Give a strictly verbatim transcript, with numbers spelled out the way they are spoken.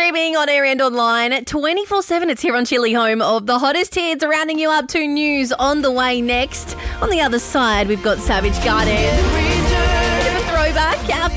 streaming on air and online twenty-four seven. It's here on Chili, home of the hottest hits, rounding you up to news on the way next. On the other side, we've got Savage Garden.